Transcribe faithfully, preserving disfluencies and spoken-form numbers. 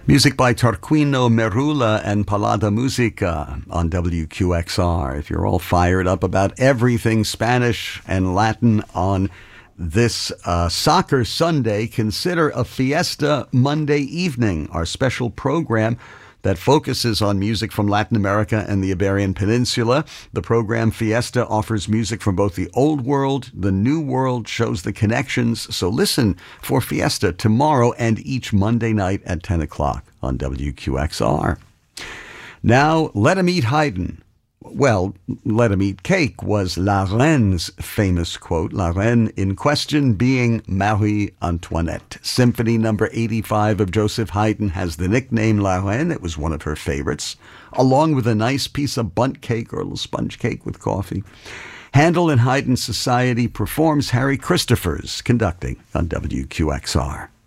Music by Tarquino Merula and Palada Musica on W Q X R. If you're all fired up about everything Spanish and Latin on this uh, Soccer Sunday, consider a Fiesta Monday evening, our special program that focuses on music from Latin America and the Iberian Peninsula. The program Fiesta offers music from both the old world, the new world, shows the connections. So listen for Fiesta tomorrow and each Monday night at ten o'clock on W Q X R. Now, Let 'em Eat Haydn. Well, let 'em eat cake was La Reine's famous quote, La Reine in question being Marie Antoinette. Symphony number eighty-five of Joseph Haydn has the nickname La Reine. It was one of her favorites, along with a nice piece of bundt cake or a little sponge cake with coffee. Handel and Haydn Society performs Harry Christophers conducting on W Q X R.